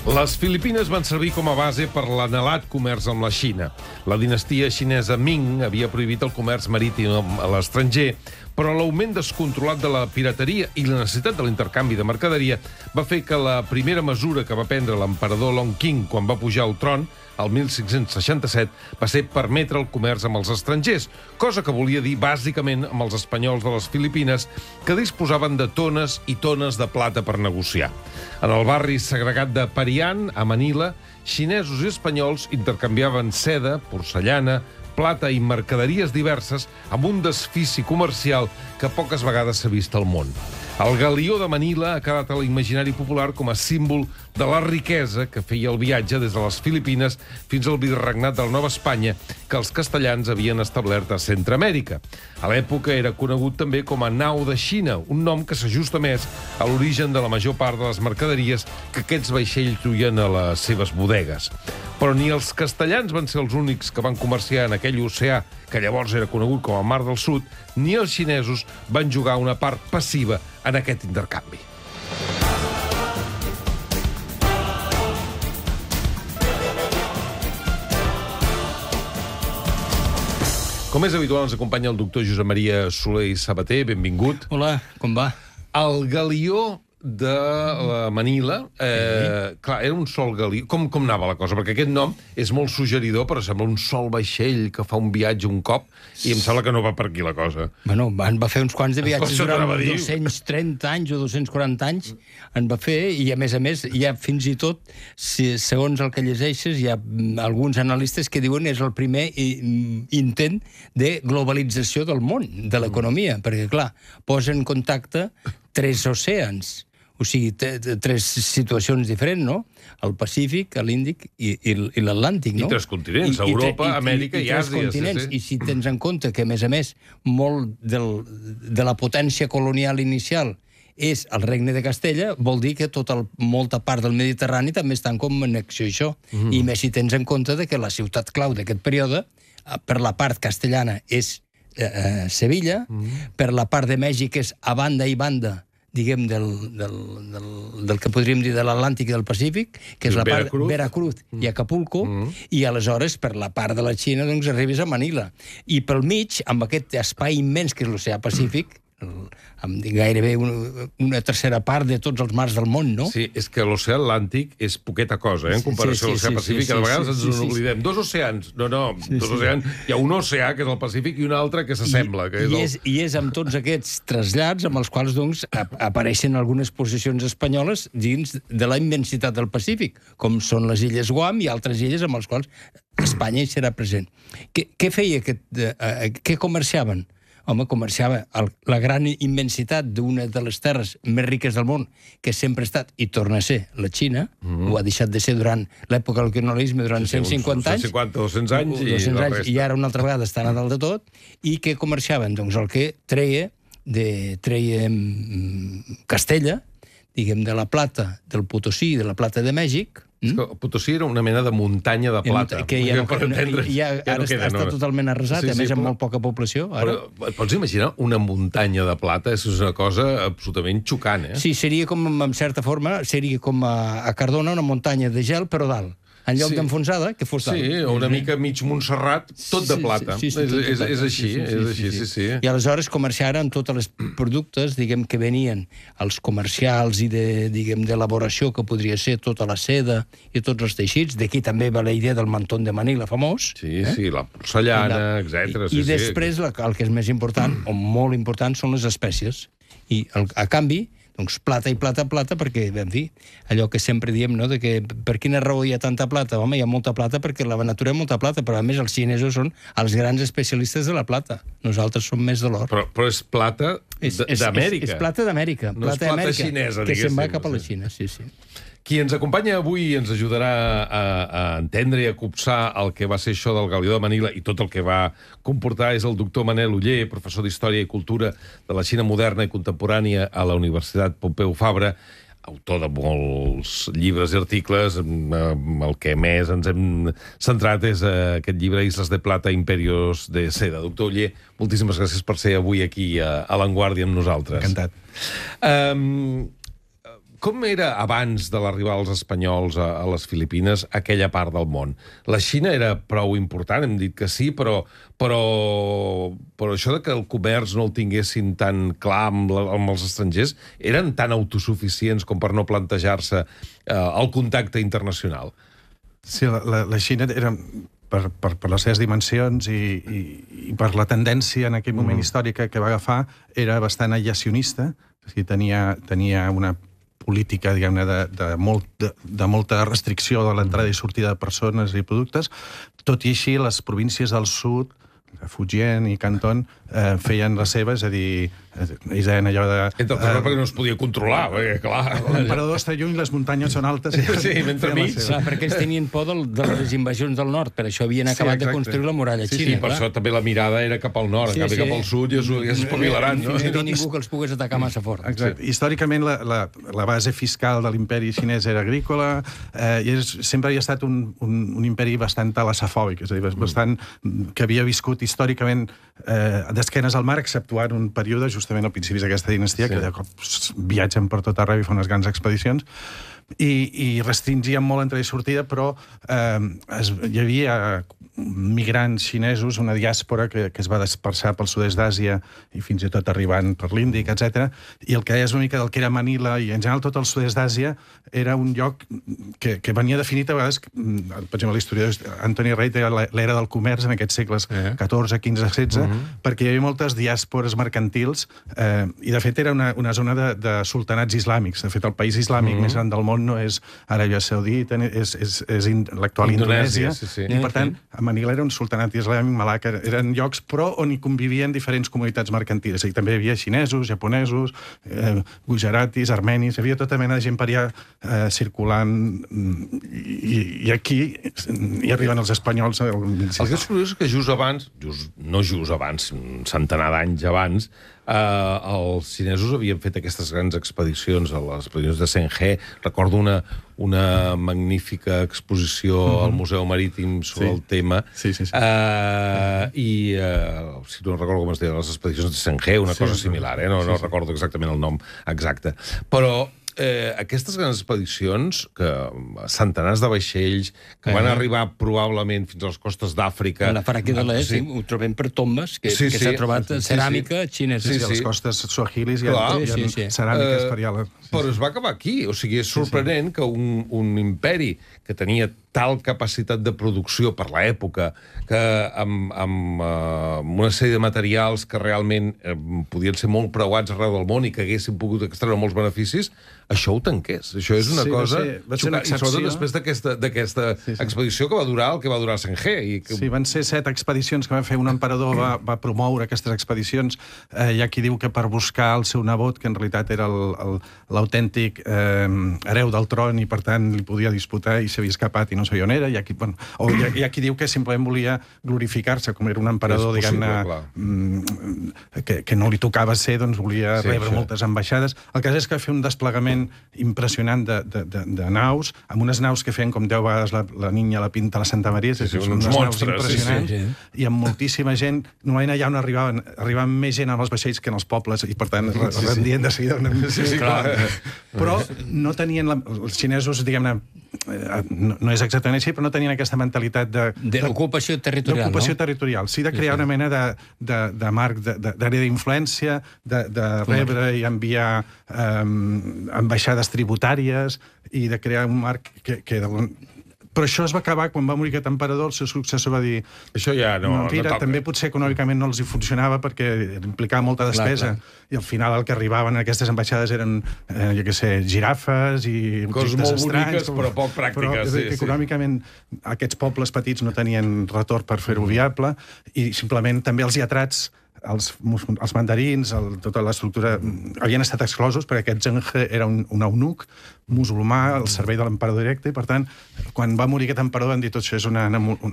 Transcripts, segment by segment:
Les Filipines van servir com a base per l'anhelat comerç amb la Xina. La dinastia xinesa Ming havia prohibit el comerç marítim a l'estranger, però l'augment descontrolat de la pirateria i la necessitat de l'intercanvi de mercaderia va fer que la primera mesura que va prendre l'emperador Long King quan va pujar al tron, el 1567, va ser permetre el comerç amb els estrangers, cosa que volia dir bàsicament amb els espanyols de les Filipines, que disposaven de tones i tones de plata per negociar. En el barri segregat de Parian, a Manila, xinesos i espanyols intercanviaven seda, porcellana, plata i mercaderies diverses amb un desfici comercial que poques vegades s'ha vist al món. El galió de Manila ha quedat a l'imaginari popular com a símbol de la riquesa que feia el viatge des de les Filipines fins al virregnat de la Nova Espanya que els castellans havien establert a Centreamèrica. A l'època era conegut també com a nau de Xina, un nom que s'ajusta més a l'origen de la major part de les mercaderies que aquests vaixells duien a les seves bodegues. Però ni els castellans van ser els únics que van comerciar en aquell oceà que llavors era conegut com a Mar del Sud, ni els xinesos van jugar una part passiva en aquest intercanvi. Com és habitual, ens acompanya el doctor Josep Maria Soler i Sabater. Benvingut. Hola, com va? El galió de la Manila, clar, era un sol galió. Com anava la cosa? Perquè aquest nom és molt suggeridor, però sembla un sol vaixell que fa un viatge un cop, i em sembla que no va per aquí la cosa. Bueno, va fer uns quants de viatges durant 230 anys o 240 anys, en va fer, i a més, hi ha fins i tot, segons el que llegeixes, hi ha alguns analistes que diuen que és el primer intent de globalització del món, de l'economia, perquè, clar, posa en contacte 3 oceans, o sigui, 3 situacions diferents, no? El Pacífic, l'Índic i l'Atlàntic, no? I 3 continents, Europa, Amèrica i Àsia. Continents. I si tens en compte que, a més, molt de la potència colonial inicial és el Regne de Castella, vol dir que molta part del Mediterrani també està en connexió això. I més si tens en compte que la ciutat clau d'aquest període, per la part castellana, és Sevilla, per la part de Mèxic és a banda i banda, diguem, del que podríem dir de l'Atlàntic i del Pacífic, que és la part de Veracruz i Acapulco, i aleshores per la part de la Xina doncs arribes a Manila. I pel mig, amb aquest espai immens que és l'oceà Pacífic, amb gairebé una tercera part de tots els mars del món, no? Sí, és que l'oceà Atlàntic és poqueta cosa, en comparació a l'oceà Pacífic, que de vegades ens n'oblidem. 2 oceans, dos oceans. Hi ha un oceà, que és el Pacífic, i un altre que s'assembla. I és amb tots aquests trasllats amb els quals, doncs, apareixen algunes posicions espanyoles dins de la immensitat del Pacífic, com són les illes Guam i altres illes amb les quals Espanya hi serà present. Què feia? Què comerciaven? Home, comerciava la gran immensitat d'una de les terres més riques del món, que sempre ha estat, i torna a ser, la Xina, ho ha deixat de ser durant l'època del colonialisme, durant 150 anys. 200 anys, i ara una altra vegada estan a dalt de tot. I què comerciaven? Doncs el que treia Castella, diguem, de la plata del Potosí i de la plata de Mèxic. El Potosí era una mena de muntanya de plata. Que ara està totalment arrasat, a més amb molt poca població. Però et pots imaginar una muntanya de plata? És una cosa absolutament xocant, eh? Sí, seria com, en certa forma, seria com a Cardona, una muntanya de gel, però dalt. En lloc d'enfonsada, que fos dalt. Sí, o una mica mig Montserrat, tot de plata. És així, sí. I aleshores comerciaren tots els productes, diguem, que venien als comercials i d'elaboració, que podria ser tota la seda i tots els teixits. D'aquí també va la idea del mantón de Manila famós. Sí, la porcellana, etc. I després el que és més important, o molt important, són les espècies. I a canvi, doncs plata i plata, perquè, en fi, allò que sempre diem, no?, de que per quina raó hi ha tanta plata? Home, hi ha molta plata perquè la natura ha molta plata, però a més els xinesos són els grans especialistes de la plata. Nosaltres som més de l'or. Però és plata d'Amèrica. És plata d'Amèrica. No és plata xinesa, que se'n va cap a la Xina, sí. Qui ens acompanya avui ens ajudarà a entendre i a copsar el que va ser això del galió de Manila i tot el que va comportar és el doctor Manel Oller, professor d'Història i Cultura de la Xina moderna i contemporània a la Universitat Pompeu Fabra, autor de molts llibres i articles. El que més ens hem centrat és aquest llibre Islas de Plata, Imperios de Seda. Doctor Oller, moltíssimes gràcies per ser avui aquí a La Vanguardia amb nosaltres. Encantat. Com era abans de l'arribada dels espanyols a les Filipines aquella part del món? La Xina era prou important, hem dit que sí, però això de que el comerç no el tinguessin tan clar amb els estrangers, eren tan autosuficients com per no plantejar-se el contacte internacional? Sí, la Xina era, per les seves dimensions i per la tendència en aquell moment històric que va agafar, era bastant aïllacionista, o sigui, tenia una política, diguem-ne, de molta restricció de l'entrada i sortida de persones i productes. Tot i així, les províncies del sud, Fujian i Canton, feien les seves, és a dir, ells deien allò de... Entre altres, perquè no es podia controlar, perquè, clar... L'emperador està lluny, les muntanyes són altes... Sí, mentre mig. Clar, perquè ells tenien por de les invasions del nord, per això havien acabat de construir la muralla xina. Sí, per això també la mirada era cap al nord, cap al sud, i es espavilaran, no? No hi havia ningú que els pogués atacar massa fort. Exacte. Històricament, la base fiscal de l'imperi xinès era agrícola, i sempre havia estat un imperi bastant talassafòbic, és a dir, bastant que havia viscut històricament d'esquenes al mar, exceptuant un període justament al principis d'aquesta dinastia, que de cop viatgen per tot arreu i fan unes grans expedicions, i restringien molt entrada i sortida, però hi havia migrants xinesos, una diàspora que es va dispersar pel sud-est d'Àsia i fins i tot arribant per l'Índic, etc. I el que és una mica del que era Manila i en general tot el sud-est d'Àsia era un lloc que venia definit a vegades, per exemple, l'historiador Anthony Reid era l'era del comerç en aquests segles XIV, XV, XVI, perquè hi havia moltes diàspores mercantils i de fet era una zona de sultanats islàmics. De fet, el país islàmic més gran del món no és Aràbia Saudita, és l'actual Indonèsia, i per tant, a Manila era un sultanat islàmic, Malacca, eren llocs però on hi convivien diferents comunitats mercantils, i també hi havia xinesos, japonesos, gujaratis, armenis, hi havia tota mena de gent per allà circulant, i aquí hi arriben els espanyols. El que és curiós és que just abans, un centenar d'anys abans, els xinesos havien fet aquestes grans expedicions, a les expedicions de Zhenghe. Recordo una magnífica exposició al Museu Marítim sobre el tema. I, si no recordo com es deia, les expedicions de Zhenghe, una cosa similar, no recordo exactament el nom exacte. Però aquestes grans expedicions, centenars de vaixells, que van arribar probablement fins a les costes d'Àfrica... La Faraki de l'Est, ho trobem per tombes, que s'ha trobat ceràmica xinesa. Sí, a les costes suahilis hi ha ceràmiques per allà. Però es va acabar aquí. O sigui, és sorprenent que un imperi que tenia tal capacitat de producció per l'època, que amb una sèrie de materials que realment podien ser molt preuats arreu del món i que haguessin pogut extreure molts beneficis, això ho tanqués. Això és una cosa... I sobretot després d'aquesta expedició que va durar el que va durar Zhenghe. Sí, van ser 7 expedicions que va fer un emperador, va promoure aquestes expedicions. Hi ha qui diu que per buscar el seu nebot, que en realitat era l'autèntic hereu del tron i per tant li podia disputar i s'havia escapat i no sabia on era. Hi ha qui diu que simplement volia glorificar-se, com era un emperador, diguem-ne, que no li tocava ser, doncs volia rebre moltes ambaixades. El cas és que va fer un desplegament impressionant de naus, amb unes naus que feien com 10 vegades la Niña, la Pinta, la Santa Maria, són unes naus impressionants, i amb moltíssima gent. Normalment allà on arribaven més gent amb els vaixells que en els pobles, i per tant rendien de seguida. Però no tenien, els xinesos, diguem-ne, no és exactament així, però no tenien aquesta mentalitat d'ocupació territorial. D'ocupació territorial, sí, de crear una mena de marc, d'àrea d'influència, de rebre i enviar ambaixades tributàries i de crear un marc que però això es va acabar quan va morir aquest emperador. El seu successor va dir... Això ja no toca. També potser econòmicament no els hi funcionava perquè implicava molta despesa. I al final el que arribaven a aquestes ambaixades eren, jo què sé, girafes i coses molt boniques però poc pràctiques. Però econòmicament aquests pobles petits no tenien retorn per fer-ho viable i simplement també els lletrats, els mandarins, tota l'estructura, havien estat exclosos perquè aquest Zhenghe era un eunuc musulmà al servei de l'emperador directe i, per tant, quan va morir aquest emperador van dir tot això és una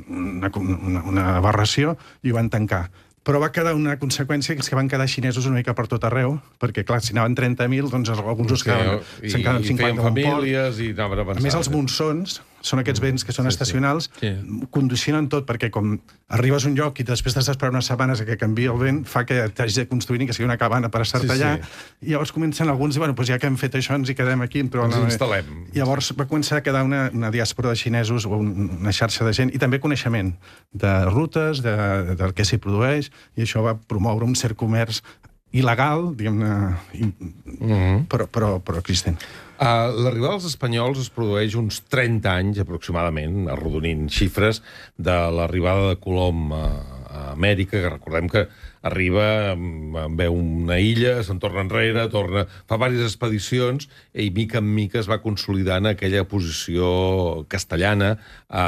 aberració i ho van tancar. Però va quedar una conseqüència, que és que van quedar xinesos una mica per tot arreu, perquè, clar, si anaven 30.000, doncs alguns se'n quedaven 50 i feien famílies i anaven avançant. A més, els monsons, són aquests vents que són estacionals, condicionen tot, perquè com arribes a un lloc i després t'has d'esperar unes setmanes que canviï el vent, fa que t'hagis de construir ni que sigui una cabana per estar-te allà, i llavors comencen alguns a dir, bueno, doncs ja que hem fet això ens hi quedem aquí. Ens instal·lem. Llavors va començar a quedar una diàspora de xinesos, o una xarxa de gent, i també coneixement de rutes, del que s'hi produeix, i això va promoure un cert comerç il·legal, diguem-ne, però existent. L'arribada dels espanyols es produeix uns 30 anys, aproximadament, arrodonint xifres, de l'arribada de Colom a Amèrica, que recordem que arriba, veu una illa, se'n torna enrere, fa diverses expedicions, i mica en mica es va consolidant aquella posició castellana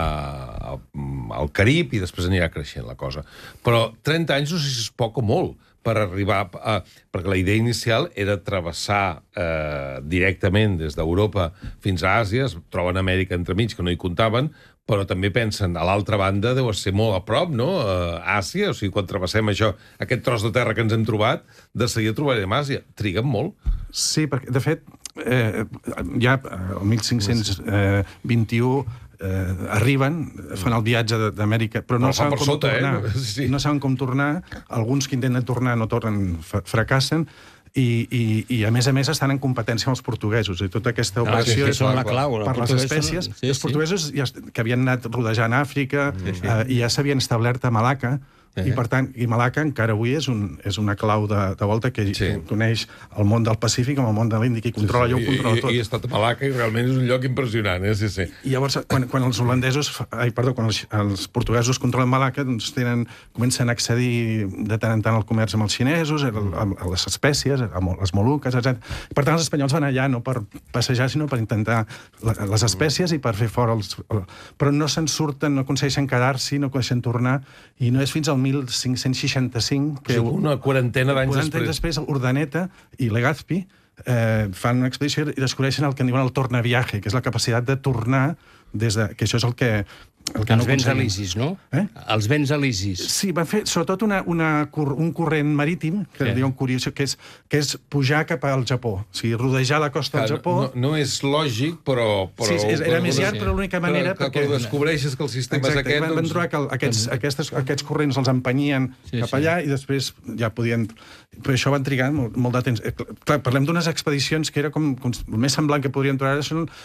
al Carib, i després anirà creixent la cosa. Però 30 anys no sé si és poc o molt, per arribar perquè la idea inicial era travessar directament des d'Europa fins a Àsia, es troben a Amèrica entremig, que no hi comptaven, però també pensen, a l'altra banda deu ser molt a prop, no?, Àsia, o sigui, quan travessem això, aquest tros de terra que ens hem trobat, de seguida trobarem Àsia. Triguen molt. Sí, perquè, de fet, ja el 1521 arriben, fan el viatge d'Amèrica, però no saben com tornar. No saben com tornar. Alguns que intenten tornar no tornen, fracassen, i a més estan en competència amb els portuguesos. I tota aquesta operació és per les espècies. Els portuguesos que havien anat rodejant Àfrica i ja s'havien establert a Malacca, i per tant, Malacca encara avui és una clau de volta que coneix el món del Pacífic amb el món de l'Índic i controla allò, ho controla tot. I he estat a Malacca i realment és un lloc impressionant, sí. I llavors, quan els holandesos, quan els portuguesos controlen Malacca, doncs comencen a accedir de tant en tant al comerç amb els xinesos, a les espècies, a les Moluques, etc. Per tant, els espanyols van allà no per passejar, sinó per intentar les espècies i per fer fora els... Però no se'n surten, no aconsegueixen quedar-s'hi, no aconsegueixen tornar, i no és fins al 1565 que... Una quarantena d'anys després, Urdaneta i Legazpi fan una expedició i descobreixen el que en diuen el tornaviaje, que és la capacitat de tornar des de... que això és el que els vents alisis, no? Els vents alisis. Sí, van fer sobretot un corrent marítim, que diuen curiós, que és pujar cap al Japó. O sigui, rodejar la costa del Japó... No és lògic, però... Sí, era més llarg, però l'única manera... Que quan descobreixes que el sistema és aquest... Van trobar que aquests corrents els empenyien cap allà i després ja podien... Però això van trigar molt de temps. Clar, parlem d'unes expedicions que era com... El més semblant que podrien trobar són